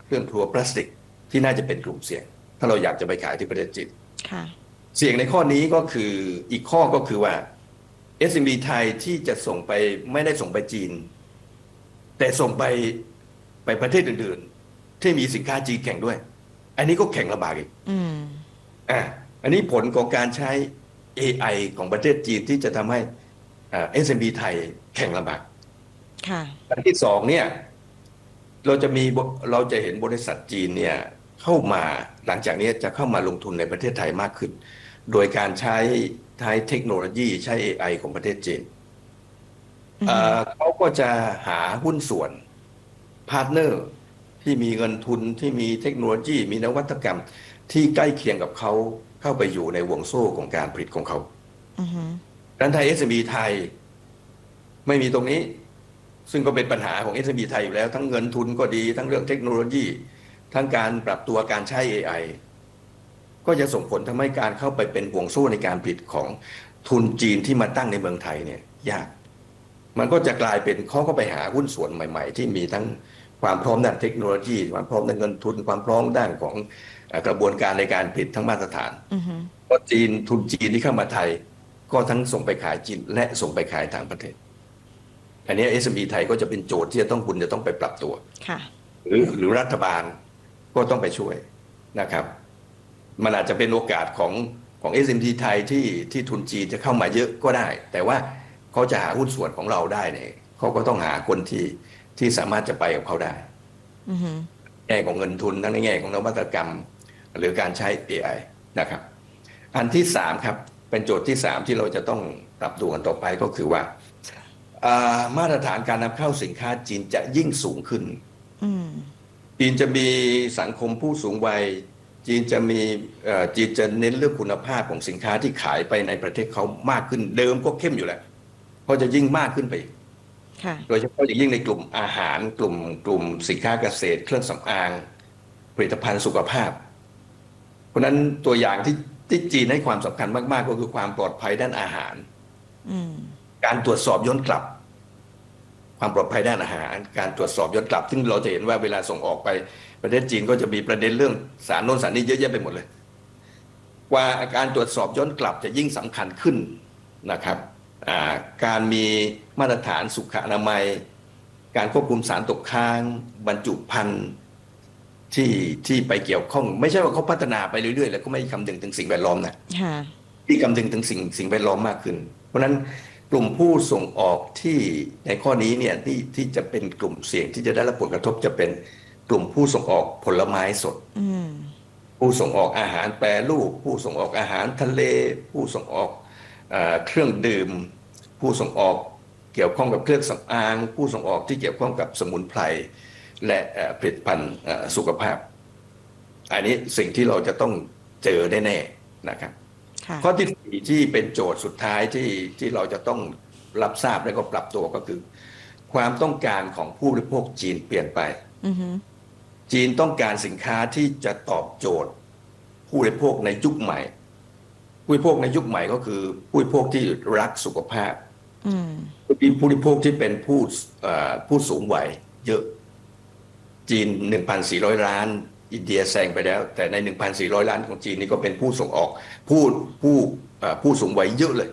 เครื่องครัวพลาสติกที่น่าจะเป็นกลุ่มเสี่ยงถ้าเราอยากจะไปขายที่ประเทศจีนเสี่ยงในข้อนี้ก็คืออีกข้อก็คือว่า SME ไทยที่จะส่งไปไม่ได้ส่งไปจีนแต่ส่งไปประเทศอื่นๆที่มีสินค้าจีนแข่งด้วยอันนี้ก็แข่งลำบากอีกอันนี้ผลของการใช้ AI ของประเทศจีนที่จะทำให้SME ไทยแข่งลำบากอันที่สองเนี่ยเราจะเห็นบริษัทจีนเนี่ยเข้ามาหลังจากนี้จะเข้ามาลงทุนในประเทศไทยมากขึ้นโดยการใช้เทคโนโลยีใช้ AI ของประเทศจีนเขาก็จะหาหุ้นส่วนพาร์ทเนอร์ที่มีเงินทุนที่มีเทคโนโลยีมีนวัตกรรมที่ใกล้เคียงกับเขาเข้าไปอยู่ในห่วงโซ่ของการผลิตของเขาดังนั้นไทย SME ไทยไม่มีตรงนี้ซึ่งก็เป็นปัญหาของ SME ไทยอยู่แล้วทั้งเงินทุนก็ดีทั้งเรื่องเทคโนโลยีทั้งการปรับตัวการใช้ AI ก็จะส่งผลทำให้การเข้าไปเป็นห่วงโซ่ในการผลิตของทุนจีนที่มาตั้งในเมืองไทยเนี่ยยากมันก็จะกลายเป็นเขาก็ไปหาหุ้นส่วนใหม่ๆที่มีทั้งความพร้อมด้านเทคโนโลยีความพร้อมด้านเงินทุนความพร้อมด้านของกระบวนการในการผลิตทั้งมาตรฐานเพราะทุนจีนที่เข้ามาไทยก็ทั้งส่งไปขายจีนและส่งไปขายต่างประเทศอันนี้ SME ไทยก็จะเป็นโจทย์ที่คุณจะต้องไปปรับตัวหรือรัฐบาลก็ต้องไปช่วยนะครับมันอาจจะเป็นโอกาสของ SME ไทยที่ทุนจีนจะเข้ามาเยอะก็ได้แต่ว่าเขาจะหาหุ้นส่วนของเราได้เนี่ยเขาก็ต้องหาคนที่สามารถจะไปกับเขาได้แง่ของเงินทุนทั้งในแง่ของนวัตกรรมหรือการใช้ AI นะครับอันที่สามครับเป็นโจทย์ที่สามที่เราจะต้องปรับตัวกันต่อไปก็คือว่ามาตรฐานการนำเข้าสินค้าจีนจะยิ่งสูงขึ้นจีนจะมีสังคมผู้สูงวัยจีนจะเน้นเรื่องคุณภาพของสินค้าที่ขายไปในประเทศเขามากขึ้นเดิมก็เข้มอยู่แล้วเขาจะยิ่งมากขึ้นไปโดยเฉพาะอย่างยิ่งในกลุ่มอาหารกลุ่มสินค้าเกษตรเครื่องสำอางผลิตภัณฑ์สุขภาพเพราะนั้นตัวอย่างที่จีนให้ความสำคัญมากๆก็คือความปลอดภัยด้านอาหารการตรวจสอบย้อนกลับความปลอดภัยด้านอาหารการตรวจสอบย้อนกลับซึ่งเราจะเห็นว่าเวลาส่งออกไปประเทศจีนก็จะมีประเด็นเรื่องสารโน้นสารนี้เยอะแยะไปหมดเลยว่าการตรวจสอบย้อนกลับจะยิ่งสำคัญขึ้นนะครับการมีมาตรฐานสุขอนามัยการควบคุมสารตกค้างบรรจุภัณฑ์ที่ไปเกี่ยวข้องไม่ใช่ว่าเขาพัฒนาไปเรื่อยๆแล้วก็ไม่คำนึงถึงสิ่งแวดล้อมนะที่คำนึงถึงสิ่งแวดล้อมมากขึ้นเพราะฉะนั้นกลุ่มผู้ส่งออกที่ในข้อนี้เนี่ยที่จะเป็นกลุ่มเสี่ยงที่จะได้รับผลกระทบจะเป็นกลุ่มผู้ส่งออกผลไม้สดผู้ส่งออกอาหารแปรรูปผู้ส่งออกอาหารทะเลผู้ส่งออกเครื่องดื่มผู้ส่งออกเกี่ยวข้องกับเครื่องสำอางผู้ส่งออกที่เกี่ยวข้องกับสมุนไพรและผลิตภัณฑ์สุขภาพอันนี้สิ่งที่เราจะต้องเจอแน่ๆนะครับข้อที่สี่ที่เป็นโจทย์สุดท้ายที่เราจะต้องรับทราบและก็ปรับตัวก็คือความต้องการของผู้บริโภคจีนเปลี่ยนไปจีนต้องการสินค้าที่จะตอบโจทย์ผู้บริโภคในยุคใหม่ผู้บริโภคในยุคใหม่ก็คือผู้บริโภคที่รักสุขภาพผู้บริโภคที่เป็นผู้สูงวัยเยอะจีน 1,400 ล้านอินเดียแซงไปแล้วแต่ใน 1,400 ล้านของจีนนี่ก็เป็นผู้ส่งออกผู้สูงวัยเยอะเลย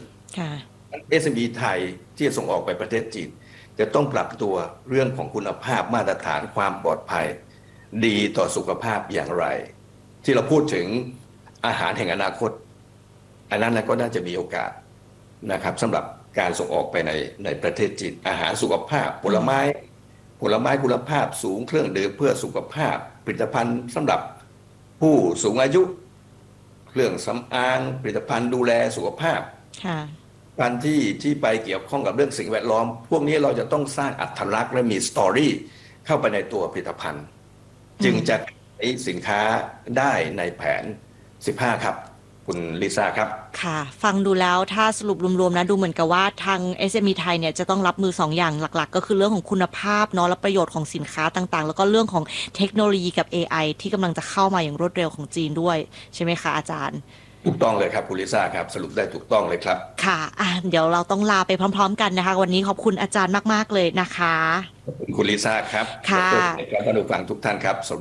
SME ไทยที่จะส่งออกไปประเทศจีนจะต้องปรับตัวเรื่องของคุณภาพมาตรฐานความปลอดภัยดีต่อสุขภาพอย่างไรที่เราพูดถึงอาหารแห่งอนาคตอันนั้นก็น่าจะมีโอกาสนะครับสำหรับการส่งออกไปในประเทศจีนอาหารสุขภาพผลไม้คุณภาพสูงเครื่องดื่มเพื่อสุขภาพผลิตภัณฑ์สำหรับผู้สูงอายุเครื่องสำอางผลิตภัณฑ์ดูแลสุขภาพการที่ไปเกี่ยวข้องกับเรื่องสิ่งแวดล้อมพวกนี้เราจะต้องสร้างอรรถลักษณ์และมีสตอรี่เข้าไปในตัวผลิตภัณฑ์จึงจะขายสินค้าได้ในแผน15ครับคุณลิซ่าครับค่ะฟังดูแล้วถ้าสรุปรวมๆนะดูเหมือนกับว่าทาง SME ไทยเนี่ยจะต้องรับมือ2 อย่างหลักๆก็คือเรื่องของคุณภาพเนาะและประโยชน์ของสินค้าต่างๆแล้วก็เรื่องของเทคโนโลยีกับ AI ที่กำลังจะเข้ามาอย่างรวดเร็วของจีนด้วยใช่ไหมคะอาจารย์ถูกต้องเลยครับคุณลิซ่าครับสรุปได้ถูกต้องเลยครับค่ะเดี๋ยวเราต้องลาไปพร้อมๆกันนะคะวันนี้ขอบคุณอาจารย์มากๆเลยนะคะขอบคุณคุณลิซ่าครับค่ะและท่านผู้ฟังทุกท่านครับ